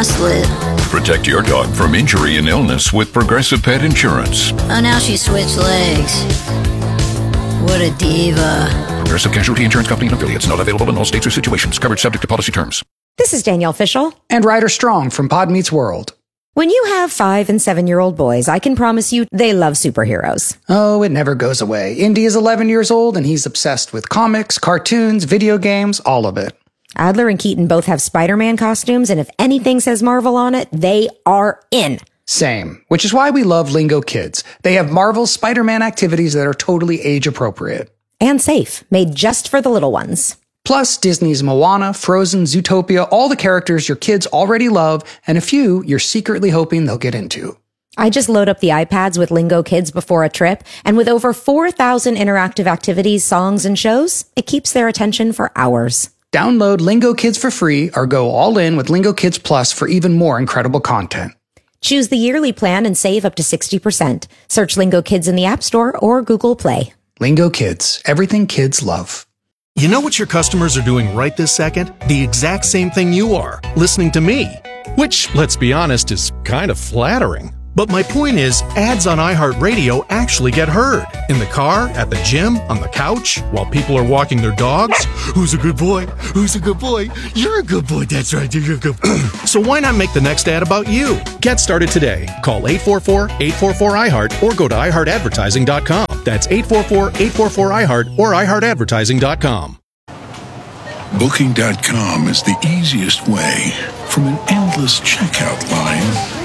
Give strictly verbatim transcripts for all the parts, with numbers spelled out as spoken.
slip. Protect your dog from injury and illness with Progressive Pet Insurance. Oh, now she switched legs. What a diva. Progressive Casualty Insurance Company and affiliates. Not available in all states or situations. Coverage subject to policy terms. This is Danielle Fishel. And Ryder Strong from Pod Meets World. When you have five and seven-year-old boys, I can promise you they love superheroes. Oh, it never goes away. Indy is eleven years old, and he's obsessed with comics, cartoons, video games, all of it. Adler and Keaton both have Spider-Man costumes, and if anything says Marvel on it, they are in. Same, which is why we love Lingo Kids. They have Marvel's Spider-Man activities that are totally age-appropriate. And safe, made just for the little ones. Plus, Disney's Moana, Frozen, Zootopia, all the characters your kids already love, and a few you're secretly hoping they'll get into. I just load up the iPads with Lingo Kids before a trip, and with over four thousand interactive activities, songs, and shows, it keeps their attention for hours. Download Lingo Kids for free or go all in with Lingo Kids Plus for even more incredible content. Choose the yearly plan and save up to sixty percent. Search Lingo Kids in the App Store or Google Play. Lingo Kids, everything kids love. You know what your customers are doing right this second? The exact same thing you are, listening to me. Which, let's be honest, is kind of flattering. But my point is, ads on iHeartRadio actually get heard. In the car, at the gym, on the couch, while people are walking their dogs. Who's a good boy? Who's a good boy? You're a good boy. That's right. You're a good boy. So why not make the next ad about you? Get started today. Call eight four four, eight four four, I heart or go to i heart advertising dot com. That's eight four four, eight four four, I heart or i heart advertising dot com. Booking dot com is the easiest way from an endless checkout line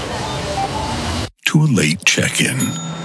to a late check-in.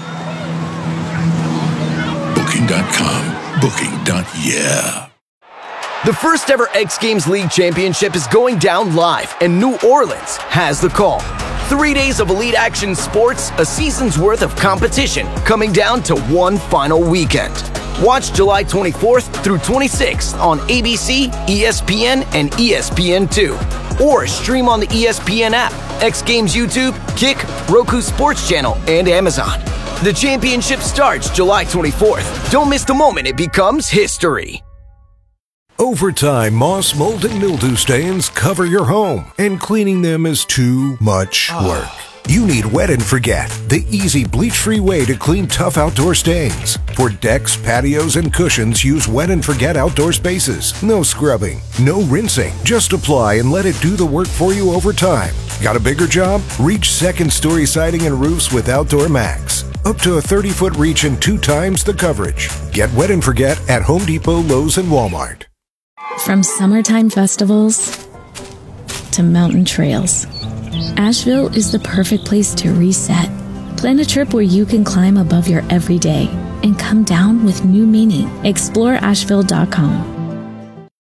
Booking dot com. Booking. Yeah. The first ever X Games League Championship is going down live, and New Orleans has the call. Three days of elite action sports, a season's worth of competition, coming down to one final weekend. Watch July twenty-fourth through twenty-sixth on A B C, E S P N, and E S P N two. Or stream on the E S P N app, X Games YouTube, Kick, Roku Sports Channel, and Amazon. The championship starts July twenty-fourth. Don't miss the moment it becomes history. Over time, moss, mold, and mildew stains cover your home, and cleaning them is too much work. You need Wet and Forget, the easy bleach-free way to clean tough outdoor stains. For decks, patios, and cushions, use Wet and Forget Outdoor Spaces. No scrubbing, no rinsing. Just apply and let it do the work for you over time. Got a bigger job? Reach second-story siding and roofs with Outdoor Max. Up to a thirty-foot reach and two times the coverage. Get Wet and Forget at Home Depot, Lowe's, and Walmart. From summertime festivals to mountain trails, Asheville is the perfect place to reset. Plan a trip where you can climb above your everyday and come down with new meaning. Explore Asheville dot com.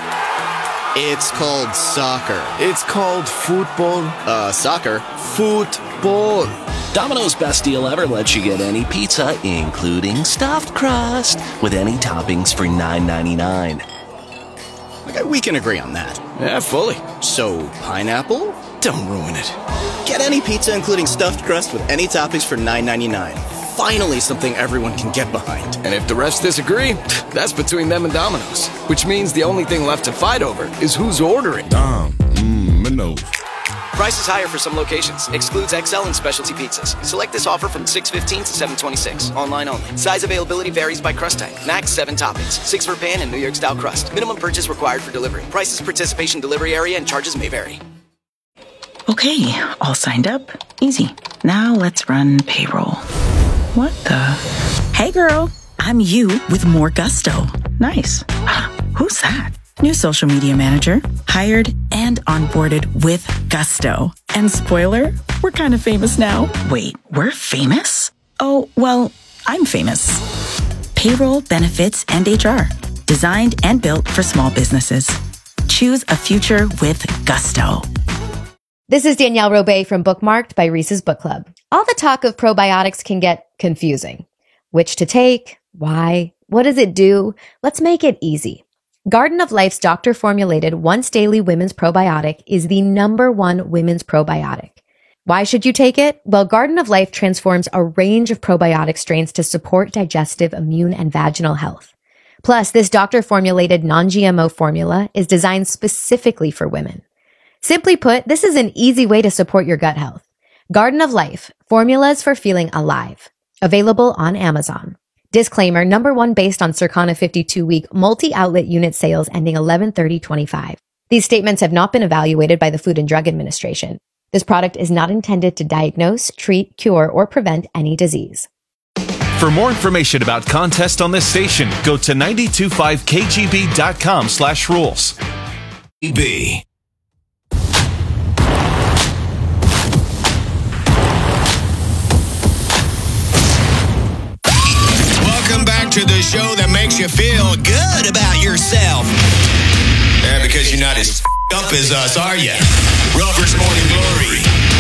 It's called soccer. It's called football. Uh, soccer. Football. Domino's best deal ever lets you get any pizza, including stuffed crust, with any toppings for nine ninety-nine. Okay, we can agree on that. Yeah, fully. So, pineapple? Don't ruin it. Get any pizza including stuffed crust with any toppings for nine ninety-nine. Finally something everyone can get behind. And if the rest disagree, that's between them and Domino's. Which means the only thing left to fight over is who's ordering. Dom, mmm, Domino's. Price is higher for some locations. Excludes X L and specialty pizzas. Select this offer from six fifteen to seven twenty-six. Online only. Size availability varies by crust type. Max seven toppings. Six for pan and New York style crust. Minimum purchase required for delivery. Prices, participation, delivery area, and charges may vary. Okay, all signed up. Easy. Now let's run payroll. What the? Hey girl, I'm you with more gusto. Nice. Who's that? New social media manager, hired and onboarded with gusto. And spoiler, we're kind of famous now. Wait, we're famous? Oh, well, I'm famous. Payroll, benefits, and H R. Designed and built for small businesses. Choose a future with gusto. This is Danielle Robay from Bookmarked by Reese's Book Club. All the talk of probiotics can get confusing. Which to take? Why? What does it do? Let's make it easy. Garden of Life's doctor-formulated once-daily women's probiotic is the number one women's probiotic. Why should you take it? Well, Garden of Life transforms a range of probiotic strains to support digestive, immune, and vaginal health. Plus, this doctor-formulated non-G M O formula is designed specifically for women. Simply put, this is an easy way to support your gut health. Garden of Life, formulas for feeling alive. Available on Amazon. Disclaimer, number one based on Circana fifty-two week multi-outlet unit sales ending eleven thirty twenty-five. These statements have not been evaluated by the Food and Drug Administration. This product is not intended to diagnose, treat, cure, or prevent any disease. For more information about contests on this station, go to nine two five K G B dot com slash rules. B. Welcome back to the show that makes you feel good about yourself. Yeah, because you're not as up as us, are you? Rover's Morning Glory.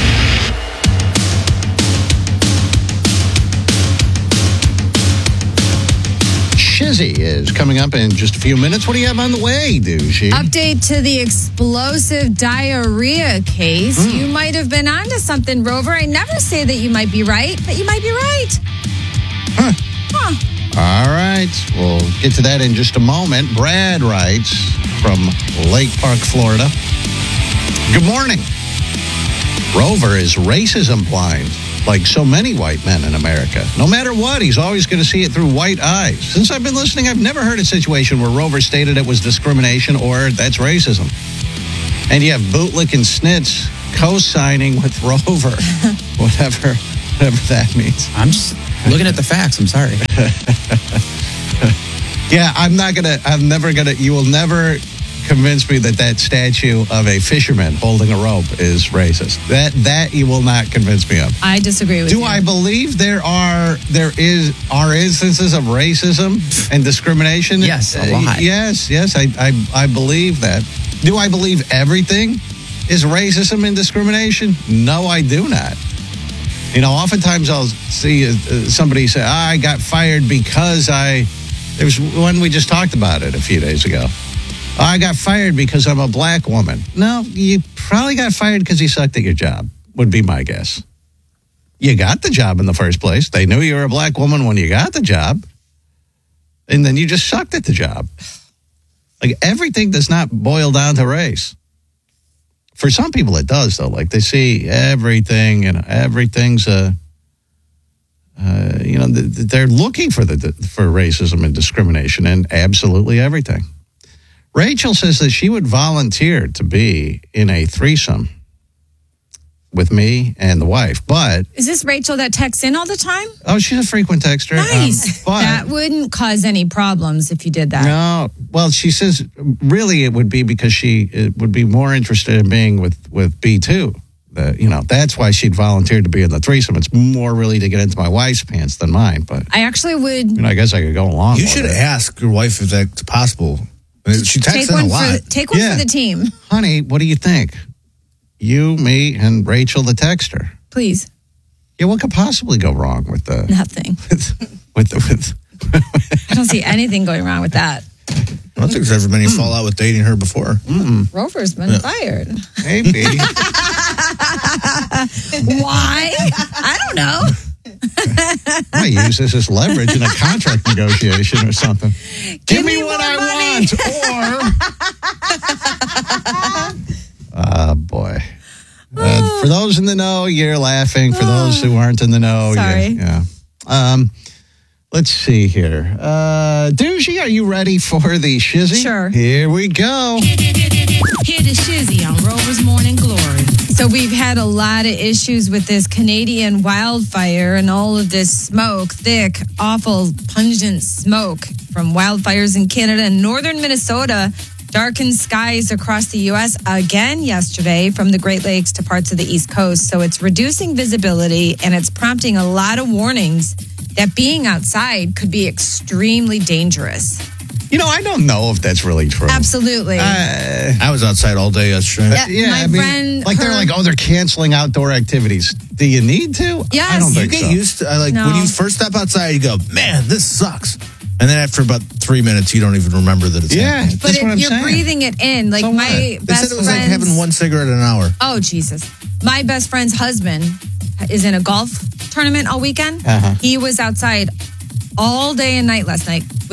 Shizzy is coming up in just a few minutes. What do you have on the way, Douchey? Update to the explosive diarrhea case. Mm. You might have been onto something, Rover. I never say that you might be right, but you might be right. Huh. Huh. All right. We'll get to that in just a moment. Brad writes from Lake Park, Florida. Good morning. Rover is racism blind, like so many white men in America. No matter what, he's always going to see it through white eyes. Since I've been listening, I've never heard a situation where Rover stated it was discrimination or that's racism. And you have Bootlick and Snitz co-signing with Rover, whatever, whatever that means. I'm just looking at the facts. I'm sorry. Yeah, I'm not going to, I'm never going to, you will never convince me that that statue of a fisherman holding a rope is racist. That that you will not convince me of. I disagree with Do you. I believe there are there is are instances of racism and discrimination? Yes, a lot. Uh, yes, yes, I, I I believe that. Do I believe everything is racism and discrimination? No, I do not. You know, oftentimes I'll see uh, somebody say, ah, I got fired because I, there was one we just talked about it a few days ago. I got fired because I'm a black woman. No, you probably got fired because you sucked at your job, would be my guess. You got the job in the first place. They knew you were a black woman when you got the job. And then you just sucked at the job. Like, everything does not boil down to race. For some people it does, though. Like, they see everything, you know, everything's a, uh, you know, they're looking for the for racism and discrimination in absolutely everything. Rachel says that she would volunteer to be in a threesome with me and the wife, but... Is this Rachel that texts in all the time? Oh, she's a frequent texter. Nice. Um, but, that wouldn't cause any problems if you did that. No. Well, she says really it would be because she it would be more interested in being with, with B two. Uh, you know, that's why she'd volunteered to be in the threesome. It's more really to get into my wife's pants than mine, but... I actually would... You know, I guess I could go along You with should it. ask your wife if that's possible. She texts in a lot. For, take one Yeah. for the team. Honey, what do you think? You, me, and Rachel the texter. Please. Yeah, what could possibly go wrong with the... Nothing. with the... With, I don't see anything going wrong with that. I don't think there's ever been any fallout with dating her before. Mm-mm. Rover's been Yeah. fired. Maybe. Why? I don't know. I might use this as leverage in a contract negotiation or something. Give, Give me, me what more I money. want, or... Oh, boy. Uh, for those in the know, you're laughing. For those who aren't in the know, Sorry. you're- yeah. Um, let's see here. Uh, Douchey, are you ready for the shizzy? Sure. Here we go. Here to Shizzy on Rover's Morning Glory. So we've had a lot of issues with this Canadian wildfire and all of this smoke, thick, awful, pungent smoke from wildfires in Canada and northern Minnesota. Darkened skies across the U S again yesterday from the Great Lakes to parts of the East Coast. So it's reducing visibility and it's prompting a lot of warnings that being outside could be extremely dangerous. You know, I don't know if that's really true. Absolutely. Uh, I was outside all day yesterday. Yeah, yeah, my I mean, friend, like they're her- like, oh, they're canceling outdoor activities. Do you need to? Yes. I don't You think You get so. used to, I like, No. when you first step outside, you go, man, this sucks. And then after about three minutes, you don't even remember that it's Yeah, happening. But that's it, what I'm you're saying. breathing it in. Like So my what? They best said it was like friend's- having one cigarette an hour. Oh, Jesus. My best friend's husband is in a golf tournament all weekend. Uh-huh. He was outside all day and night last night with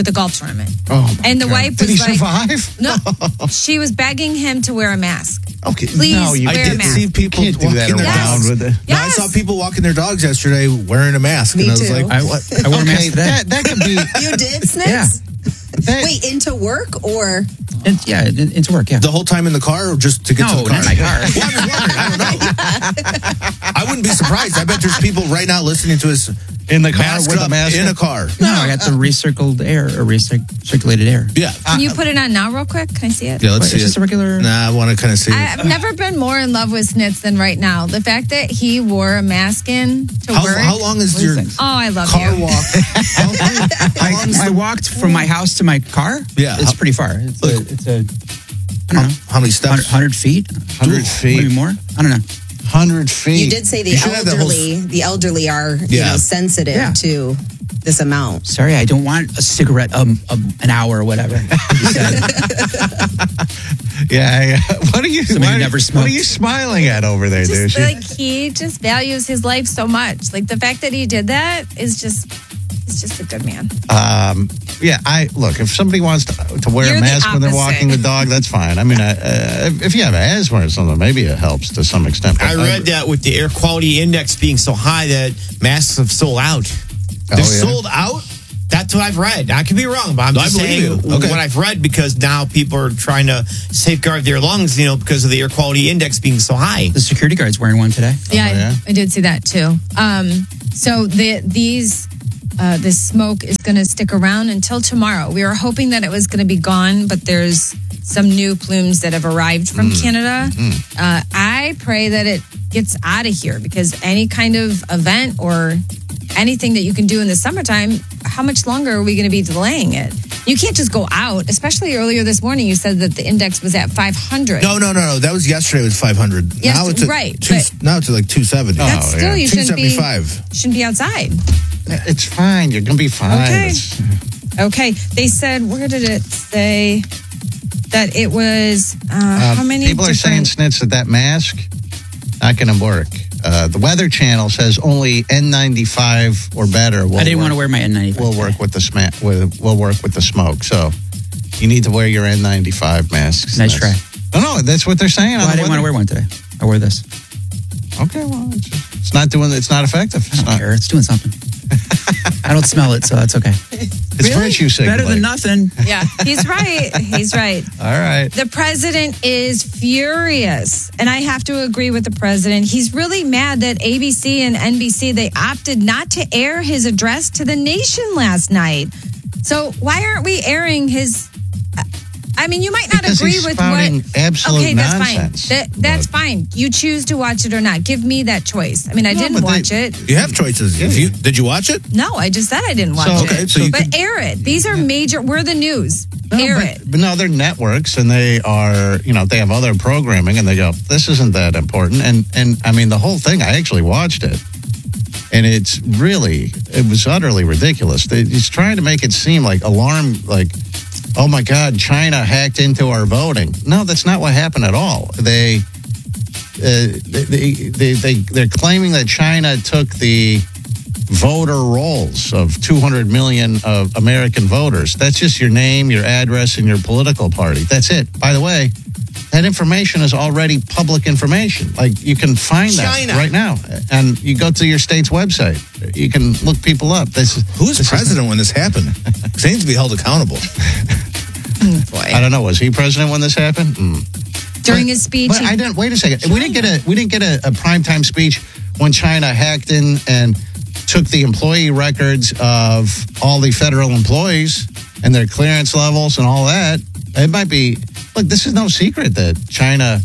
with the golf tournament. Oh, my and the God. wife Did was he like, survive? No, she was begging him to wear a mask. Okay, Please no, you wear I a did mask. see people can't do that walking their around dogs. with it. No, I saw people walking their dogs yesterday wearing a mask. Me and I was too. like, I, what? I wore a Okay, mask today. that, that could be. You did, Snitz? Yeah. That, Wait, into work or? And, yeah, in- into work, yeah. The whole time in the car or just to get No, to the car? not my car. Well, I was wondering. I don't know. I wouldn't be surprised. I bet there's people right now listening to us in the car masked with a up mask in on? a car. No, I got the recircled air or recirculated air. Yeah. Can you put it on now real quick? Can I see it? Yeah, let's Wait, see it's it. just a regular. Nah, I want to kind of see it. I've never been more in love with Snitz than right now. The fact that he wore a mask in to How, work. how long is What do you your think? Oh, I love car you. walk? How long, how long is I, I the- walked from my house to my car. Yeah. It's pretty far. It's a, it's a I don't know. How many steps? one hundred feet? one hundred feet. Maybe more? I don't know. one hundred feet. You did say the You should have the whole- elderly, the elderly are you Yeah. know sensitive Yeah. to this amount. Sorry, I don't want a cigarette um, um, an hour or whatever. You said. Yeah, yeah. What are you? Somebody What, who never what smoked. are you smiling at over there, dude? Just like he just values his life so much. Like the fact that he did that is just, it's just a good man. Um, yeah, I look. If somebody wants to, to wear You're a the mask when they're opposite. walking the dog, that's fine. I mean, uh, uh, if you have asthma or something, maybe it helps to some extent. but I read that with the air quality index being so high that masks have sold out. Oh, They're yeah? sold out? That's what I've read. I could be wrong, but I'm I just believe saying you. Okay. what I've read because now people are trying to safeguard their lungs, you know, because of the air quality index being so high. The security guard's wearing one today. Yeah, I- yeah? I, did see that too. Um, so the these uh, this smoke is going to stick around until tomorrow. We were hoping that it was going to be gone, but there's some new plumes that have arrived from Canada. Uh, I pray that it gets out of here because any kind of event or anything that you can do in the summertime, how much longer are we going to be delaying it? You can't just go out, especially earlier this morning. You said that the index was at five hundred. No, no, no, no. That was yesterday. It was five hundred. Yes, now it's at right, Two, but- now it's at like two seventy. That's Oh, still yeah. you two shouldn't be seventy five. shouldn't be outside. It's fine. You're gonna be fine. Okay. It's- Okay, they said where did it say that it was? Uh, Uh, how many? people are saying, different- Snitz, that that mask not going to work. Uh, the Weather Channel says only N ninety-five or better. Will I didn't work, want to wear my N ninety-five. Will work with the sma- with, will work with the smoke. So you need to wear your N ninety-five masks. Nice That's- No, no, that's what they're saying. Well, on I the didn't want to weather- wear one today. I wore this. Okay, well, it's, it's not doing. It's not effective. I It's don't not. care. It's doing something. I don't smell it, so that's okay. It's virtue signaling. Better than nothing. Yeah, he's right. He's right. All right. The president is furious, and I have to agree with the president. He's really mad that A B C and N B C they opted not to air his address to the nation last night. So why aren't we airing his? I mean, you might not Because agree he's with spouting what. absolute okay, that's nonsense. fine. That, that's fine. You choose to watch it or not. Give me that choice. I mean, I No, didn't but they- watch it. You have choices. If you did you watch it? No, I just said I didn't watch So- it. okay, so you but could- air it. These are major. We're the news. No, air but, it. but no, they're networks, and they are, you know, they have other programming, and they go, this isn't that important. And and I mean, the whole thing, I actually watched it, and it's really, it was utterly ridiculous. They, he's trying to make it seem like alarm, like, oh my God, China hacked into our voting. No, that's not what happened at all. They, uh, they, they, they, they're claiming that China took the voter rolls of two hundred million of American voters. That's just your name, your address, and your political party. That's it. By the way, that information is already public information. Like, you can find that China. right now. And you go to your state's website. You can look people up. This is, Who's this president when this happened? 'Cause they need to be held accountable. I don't know. Was he president when this happened? Mm. During his speech, But he- I didn't. Wait a second. We didn't get a. We didn't get a, a primetime speech when China hacked in and took the employee records of all the federal employees and their clearance levels and all that. It might be. Look, this is no secret that China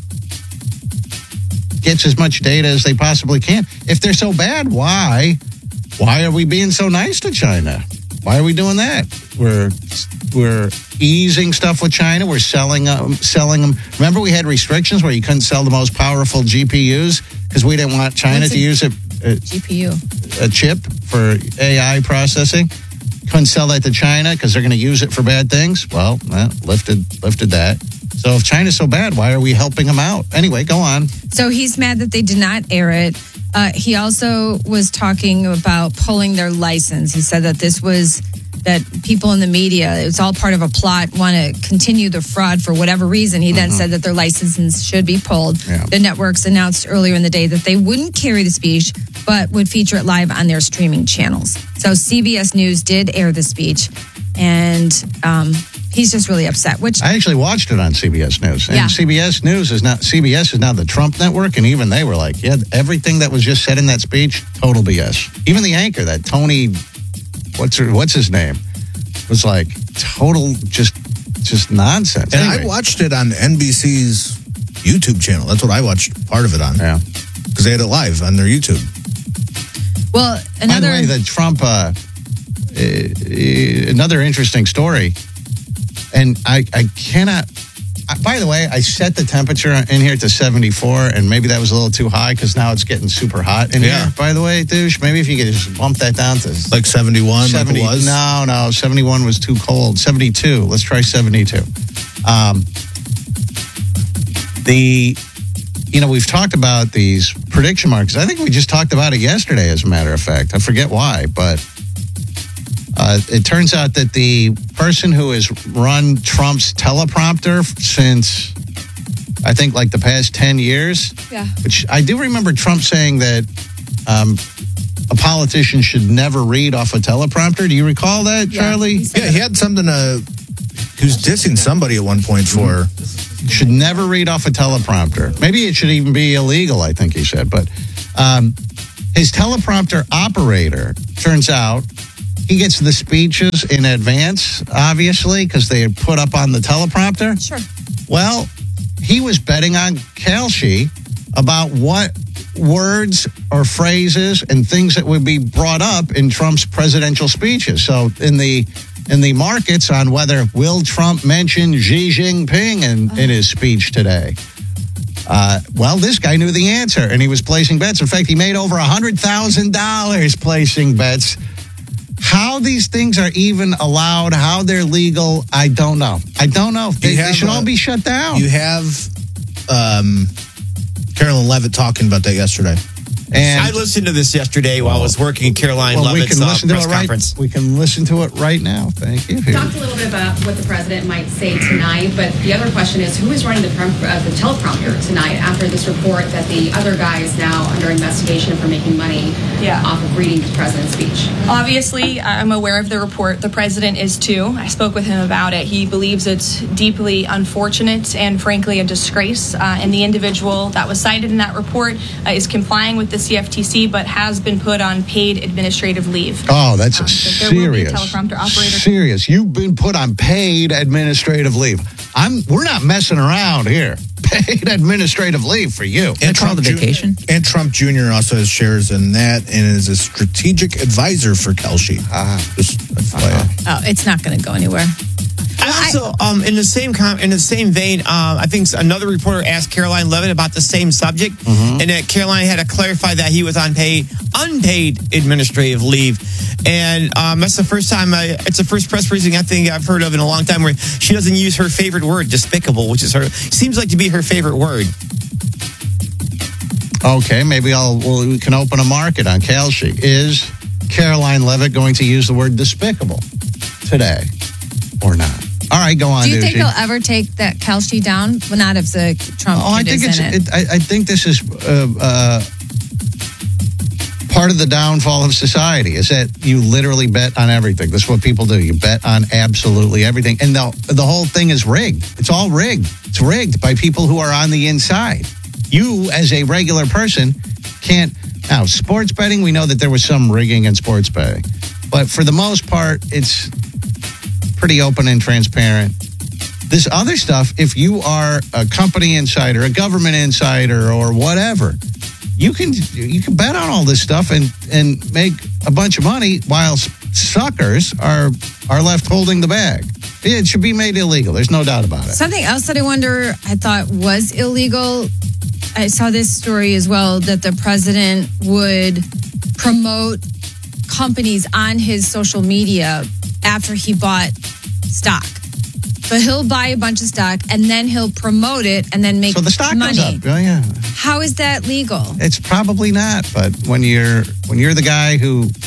gets as much data as they possibly can. If they're so bad, why? Why are we being so nice to China? Why are we doing that? We're we're easing stuff with China. We're selling them, selling them. Remember, we had restrictions where you couldn't sell the most powerful G P Us because we didn't want China What's to a use a, a, G P U. a chip for A I processing. Couldn't sell that to China because they're going to use it for bad things. Well, eh, lifted lifted that. So if China's so bad, why are we helping them out? Anyway, go on. So he's mad that they did not air it. Uh, he also was talking about pulling their license. He said that this was that people in the media, it's all part of a plot, want to continue the fraud for whatever reason. He then Mhm. said that their licenses should be pulled. Yeah. The networks announced earlier in the day that they wouldn't carry the speech, but would feature it live on their streaming channels. So C B S News did air the speech, and um, he's just really upset, which I actually watched it on C B S News. And Yeah. C B S News is now C B S is now the Trump network, and even they were like, yeah, everything that was just said in that speech, total B S. Even the anchor, that Tony, what's her, what's his name, was like total just just nonsense. And Anyway. I watched it on N B C's YouTube channel. That's what I watched part of it on. Yeah. Because they had it live on their YouTube. well, By the another way, the Trump, uh, uh, another interesting story, and I, I cannot. I, by the way, I set the temperature in here to seventy-four, and maybe that was a little too high because now it's getting super hot in Yeah. here. By the way, douche, maybe if you could just bump that down to Like seventy-one, like it was? No, no, seventy-one was too cold. seventy-two. Let's try seventy-two. Um, the, you know, we've talked about these prediction markets. I think we just talked about it yesterday, as a matter of fact. I forget why, but uh, it turns out that the person who has run Trump's teleprompter since, I think, like the past ten years, Yeah. which I do remember Trump saying that um, a politician should never read off a teleprompter. Do you recall that, Charlie? Yeah, he had something to. He was dissing somebody at one point for. Should never read off a teleprompter. Maybe it should even be illegal, I think he said. But um, his teleprompter operator, turns out, he gets the speeches in advance, obviously, because they are put up on the teleprompter. Sure. Well, he was betting on Kalshi about what words or phrases and things that would be brought up in Trump's presidential speeches. So in the in the markets on whether will Trump mention Xi Jinping in, in his speech today. Uh, well, this guy knew the answer, and he was placing bets. In fact, he made over one hundred thousand dollars placing bets. How these things are even allowed, how they're legal, I don't know. I don't know. They, You they have should a- all be shut down. You have um, Carolyn Levitt talking about that yesterday. And I listened to this yesterday while I was working at Caroline well, we Levitt's can uh, listen to press it right. conference. We can listen to it right now. Thank you. Talked a little bit about what the president might say tonight, but the other question is who is running the, prom- uh, the teleprompter tonight after this report that the other guy is now under investigation for making money Yeah. off of reading the president's speech? Obviously, I'm aware of the report. The president is too. I spoke with him about it. He believes it's deeply unfortunate and, frankly, a disgrace. Uh, and the individual that was cited in that report uh, is complying with the C F T C, but has been put on paid administrative leave. Oh, that's a Um, so there will be a serious, teleprompter operator. serious. You've been put on paid administrative leave. I'm. We're not messing around here. Paid administrative leave for you. And Trump Ju- And Trump Junior also has shares in that and is a strategic advisor for Kelshi. Ah, just F Y I. Oh, it's not going to go anywhere. And also, um, in the same com- in the same vein, um, I think another reporter asked Caroline Levitt about the same subject, Mm-hmm. and that Caroline had to clarify that he was on paid, unpaid administrative leave. And um, that's the first time I, it's the first press briefing I think I've heard of in a long time where she doesn't use her favorite word, despicable, which is her seems like to be her favorite word. Okay, maybe I'll. Well, we can open a market on Kalshi. Is Caroline Levitt going to use the word despicable today, or not? All right, go on. Do you think Doogie. he'll ever take that Kalshi down? Well, not if the Trump Oh, I kid think is it's. in it. It, I, I think this is uh, uh, part of the downfall of society. Is that you literally bet on everything. That's what people do. You bet on absolutely everything, and the the whole thing is rigged. It's all rigged. It's rigged by people who are on the inside. You, as a regular person, can't. Now, sports betting, we know that there was some rigging in sports betting, but for the most part, it's pretty open and transparent. This other stuff, if you are a company insider, a government insider, or whatever, you can you can bet on all this stuff and and make a bunch of money while suckers are are left holding the bag. It should be made illegal. There's no doubt about it. Something else that I wonder, I thought was illegal. I saw this story as well that the president would promote companies on his social media after he bought stock. So he'll buy a bunch of stock and then he'll promote it and then make So the stock money. goes up. Oh, yeah. How is that legal? It's probably not, but when you're when you're the guy who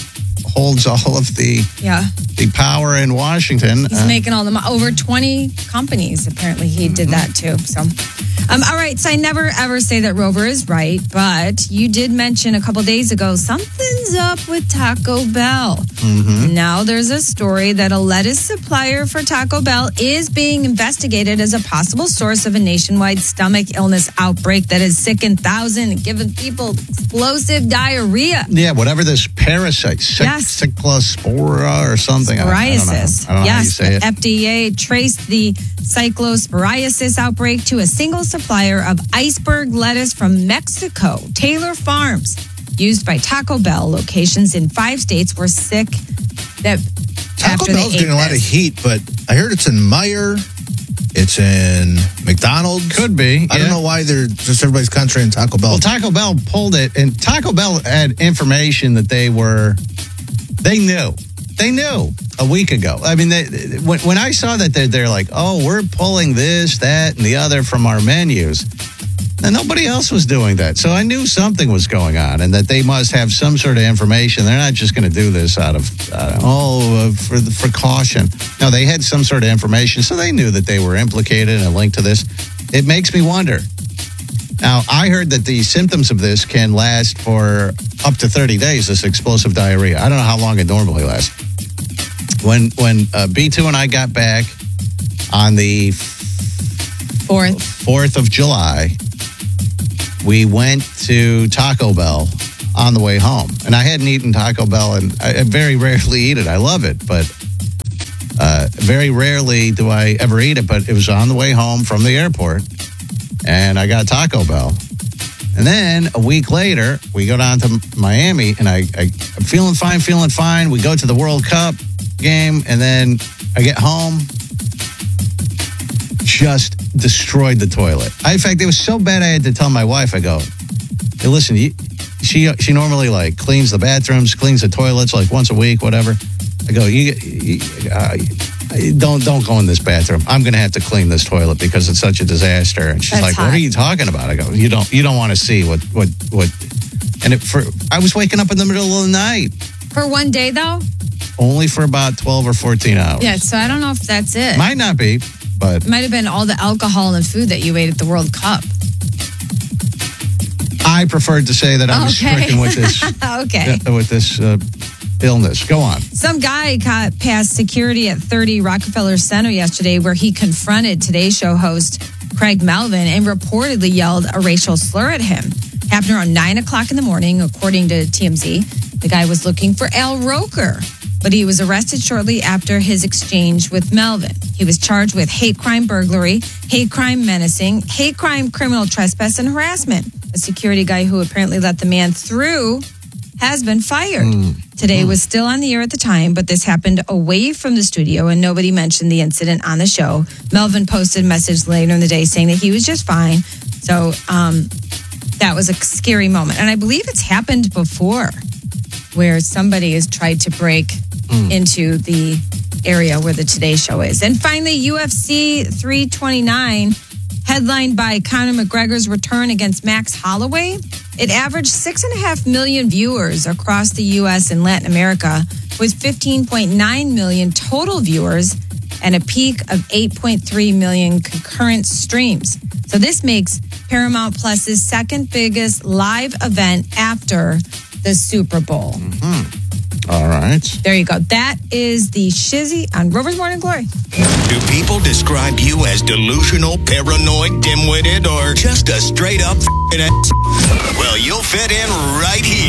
holds all of the Yeah. the power in Washington. He's Uh, making all the mo- over twenty companies. Apparently, he did that too. So, um, all right. So I never ever say that Rover is right, but you did mention a couple days ago something's up with Taco Bell. Mhm. Now there's a story that a lettuce supplier for Taco Bell is being investigated as a possible source of a nationwide stomach illness outbreak that has sickened thousands and given people explosive diarrhea. Yeah, whatever this parasite, cyc- Yes. cyclospora or something. I don't- I don't know. Psoriasis. I don't know how you Yes, say it. the F D A traced the cyclosporiasis outbreak to a single supplier of iceberg lettuce from Mexico, Taylor Farms, used by Taco Bell locations in five states were sick that Taco after Bell's they ate getting a lot of this. heat, but I heard it's in Meyer. It's in McDonald's. Could be. I don't yeah. know why they're just everybody's contraring Taco Bell. Well, Taco Bell pulled it, and Taco Bell had information that they were, they knew. They knew a week ago. I mean, they, when, when I saw that, they're, they're like, oh, we're pulling this, that, and the other from our menus. And nobody else was doing that. So I knew something was going on and that they must have some sort of information. They're not just going to do this out of, uh, oh, uh, for, the, for caution. No, they had some sort of information. So they knew that they were implicated and linked to this. It makes me wonder. Now, I heard that the symptoms of this can last for up to thirty days, this explosive diarrhea. I don't know how long it normally lasts. When, when uh, B two and I got back on the Fourth. fourth of July, we went to Taco Bell on the way home. And I hadn't eaten Taco Bell, and I, I very rarely eat it. I love it, but uh, very rarely do I ever eat it. But it was on the way home from the airport, and I got Taco Bell. And then a week later, we go down to Miami, and I, I, I'm feeling fine, feeling fine. We go to the World Cup game, and then I get home, just destroyed the toilet. I, in fact, it was so bad I had to tell my wife, I go, hey, listen, you, she she normally like cleans the bathrooms, cleans the toilets like once a week, whatever. I go, you, you uh, don't don't go in this bathroom. I'm going to have to clean this toilet because it's such a disaster. And she's That's like, hot. what are you talking about? I go, you don't you don't want to see what what what. And it, for I was waking up in the middle of the night, For one day, though? only for about twelve or fourteen hours. Yeah, so I don't know if that's it. Might not be, but It might have been all the alcohol and food that you ate at the World Cup. I preferred to say that I was Okay. stricken with this Okay. uh, with this uh, illness. Go on. Some guy got past security at thirty Rockefeller Center yesterday where he confronted Today Show host Craig Melvin and reportedly yelled a racial slur at him. Happened around nine o'clock in the morning, according to T M Z. The guy was looking for Al Roker, but he was arrested shortly after his exchange with Melvin. He was charged with hate crime burglary, hate crime menacing, hate crime criminal trespass, and harassment. A security guy who apparently let the man through has been fired. Today was still on the air at the time, but this happened away from the studio and nobody mentioned the incident on the show. Melvin posted a message later in the day saying that he was just fine. So um, that was a scary moment. And I believe it's happened before where somebody has tried to break into the area where the Today Show is. And finally, U F C three twenty-nine, headlined by Conor McGregor's return against Max Holloway. It averaged six and a half million viewers across the U S and Latin America, with fifteen point nine million total viewers and a peak of eight point three million concurrent streams. So this makes Paramount Plus's second biggest live event after the Super Bowl. All right. There you go. That is the Shizzy on Rover's Morning Glory. Do people describe you as delusional, paranoid, dim-witted, or just a straight-up f***ing ass? Well, you'll fit in right here.